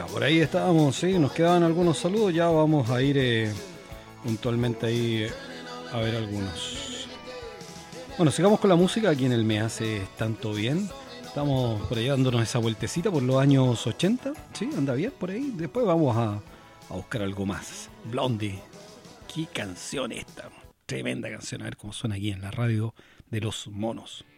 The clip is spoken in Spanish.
Ya, por ahí estábamos, sí, nos quedaban algunos saludos, ya vamos a ir puntualmente ahí a ver algunos. Bueno, sigamos con la música, aquí en el Me Hace Tanto Bien. Estamos por ahí dándonos esa vueltecita por los años 80, ¿sí? Anda bien por ahí. Después vamos a buscar algo más. Blondie, qué canción esta, tremenda canción, a ver cómo suena aquí en la radio de los monos.